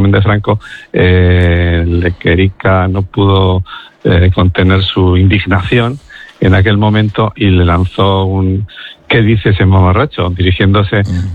régimen de Franco, Lequerica no pudo contener su indignación en aquel momento y le lanzó un ¿qué dice ese mamarracho? dirigiéndose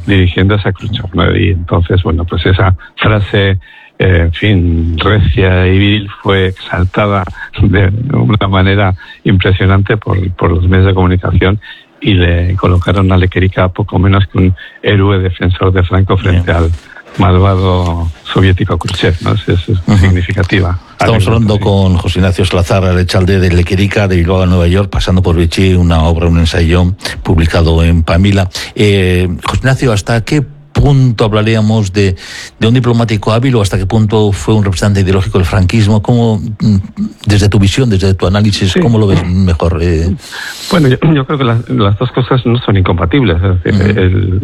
a Khrushchev, ¿no? Y entonces, bueno, pues esa frase, en fin, recia y vil, fue exaltada de una manera impresionante por los medios de comunicación y le colocaron a Lequerica poco menos que un héroe defensor de Franco frente al malvado soviético Khrushchev, ¿no? Es significativa. Estamos hablando con José Ignacio Salazar Arechalde de Lequerica, de Bilbao a Nueva York, pasando por Vichy, una obra, un ensayo publicado en Pamila. José Ignacio, ¿hasta qué punto hablaríamos de un diplomático hábil o hasta qué punto fue un representante ideológico del franquismo? ¿Cómo, desde tu visión, desde tu análisis, cómo lo ves mejor? Bueno, yo creo que las dos cosas no son incompatibles. Es decir,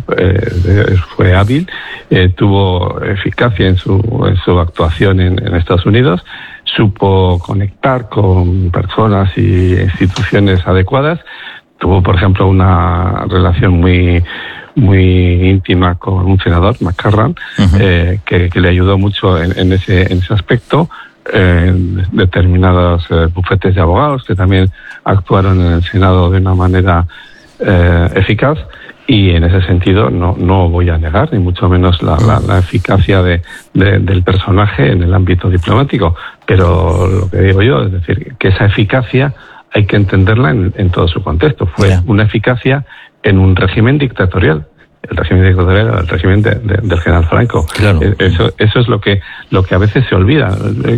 él fue hábil, tuvo eficacia en su actuación en Estados Unidos, supo conectar con personas y instituciones adecuadas, tuvo, por ejemplo, una relación muy íntima con un senador, McCarran, que le ayudó mucho en ese aspecto, determinados bufetes de abogados que también actuaron en el Senado de una manera eficaz, y en ese sentido no voy a negar ni mucho menos la eficacia del personaje en el ámbito diplomático, pero lo que digo yo es decir que esa eficacia hay que entenderla en todo su contexto. Fue una eficacia en un régimen dictatorial. El régimen dictatorial era el régimen del general Franco. Claro. Eso es lo que a veces se olvida.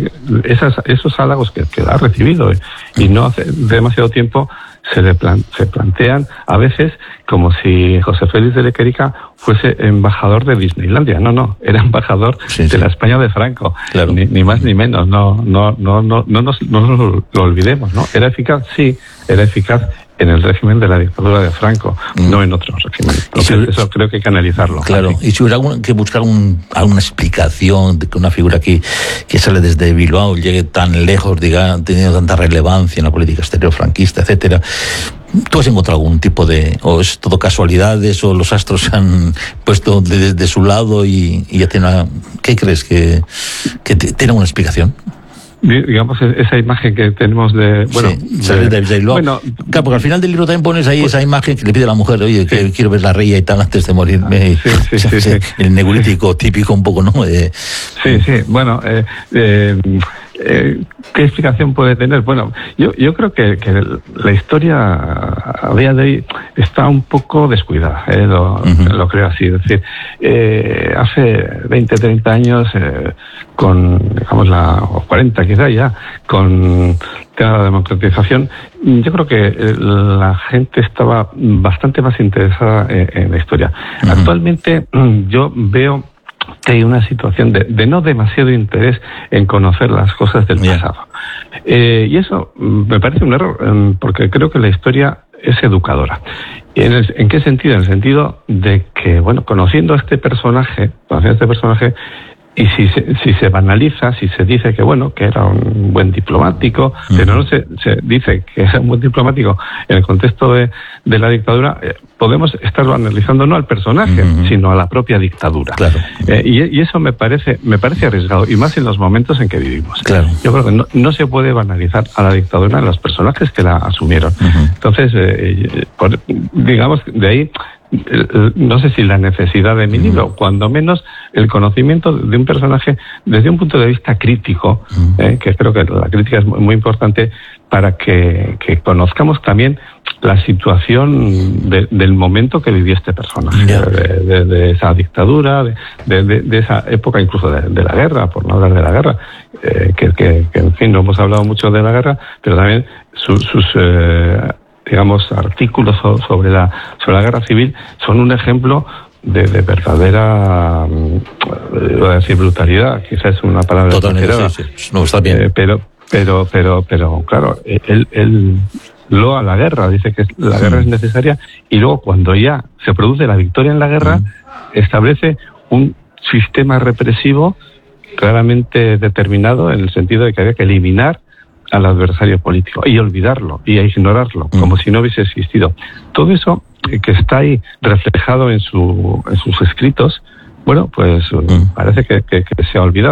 Esos halagos que ha recibido y no hace demasiado tiempo se plantean a veces como si José Félix de Lequerica fuese embajador de Disneylandia. No, era embajador de la España de Franco. Claro. Ni más ni menos. No nos lo olvidemos, ¿no? ¿Era eficaz? Sí, era eficaz en el régimen de la dictadura de Franco, no en otros regímenes. Entonces, eso creo que hay que analizarlo. Claro, y si hubiera que buscar alguna explicación de que una figura que sale desde Bilbao llegue tan lejos, teniendo tanta relevancia en la política exterior franquista, etcétera, ¿tú has encontrado algún tipo o es todo casualidades, o los astros se han puesto de su lado y ya tiene ¿qué crees? ¿Que tiene una explicación? Digamos, esa imagen que tenemos de claro, porque al final del libro también pones ahí esa imagen que le pide a la mujer, oye, que quiero ver la reya y tal antes de morirme. El neolítico típico un poco, ¿no? Bueno, ¿qué explicación puede tener? Bueno, yo creo que la historia a día de hoy está un poco descuidada, lo creo así. Es decir, hace 20, 30 años, o 40 quizá ya, con la democratización, yo creo que la gente estaba bastante más interesada en la historia. Actualmente yo veo que hay una situación de no demasiado interés en conocer las cosas del pasado. Y eso me parece un error, porque creo que la historia es educadora. ¿En qué sentido? En el sentido de que, conociendo a este personaje, y si se banaliza, si se dice que que era un buen diplomático, pero no se dice que era un buen diplomático en el contexto de la dictadura, podemos estar banalizando no al personaje, sino a la propia dictadura. Claro. Y eso me parece arriesgado, y más en los momentos en que vivimos. Claro. Yo creo que no se puede banalizar a la dictadura en los personajes que la asumieron. Entonces, digamos, de ahí, no sé si la necesidad de mi libro, cuando menos el conocimiento de un personaje desde un punto de vista crítico, que creo que la crítica es muy importante para que conozcamos también la situación del momento que vivió este personaje, de esa dictadura, de esa época incluso de la guerra, por no hablar de la guerra, que en fin, no hemos hablado mucho de la guerra, pero también sus digamos, artículos sobre la guerra civil son un ejemplo de verdadera, voy a decir brutalidad, quizás es una palabra exagerada, no está bien, pero claro, él loa la guerra, dice que la guerra es necesaria, y luego cuando ya se produce la victoria en la guerra, establece un sistema represivo claramente determinado, en el sentido de que había que eliminar al adversario político y olvidarlo y ignorarlo, como si no hubiese existido. Todo eso que está ahí reflejado en sus escritos, parece que se ha olvidado.